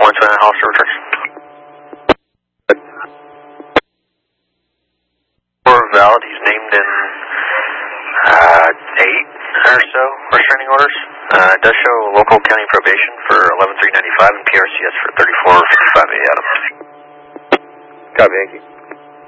points when an officer returns. For valid, he's named in 8 or so restraining orders. It does show local county probation for 11-395 and PRCS for 34-55 Adams. Copy, thank you.